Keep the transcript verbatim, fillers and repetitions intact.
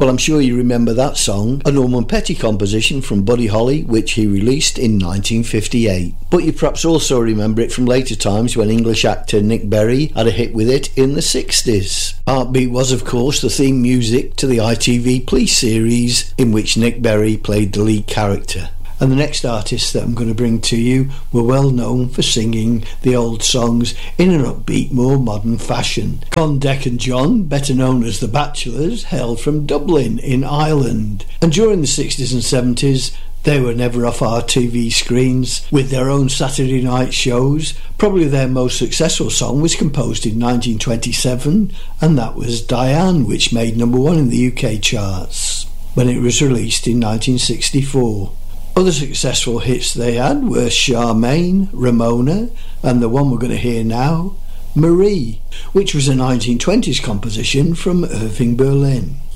Well, I'm sure you remember that song, a Norman Petty composition from Buddy Holly, which he released in nineteen fifty-eight. But you perhaps also remember it from later times when English actor Nick Berry had a hit with it in the sixties. Heartbeat was, of course, the theme music to the I T V Police series, in which Nick Berry played the lead character. And the next artists that I'm going to bring to you were well known for singing the old songs in an upbeat, more modern fashion. Con, Dec and John, better known as the Bachelors, hailed from Dublin in Ireland. And during the sixties and seventies, they were never off our T V screens with their own Saturday night shows. Probably their most successful song was composed in nineteen twenty-seven, and that was Diane, which made number one in the U K charts when it was released in nineteen sixty-four. Other successful hits they had were Charmaine, Ramona, and the one we're going to hear now, Marie, which was a nineteen twenties composition from Irving Berlin.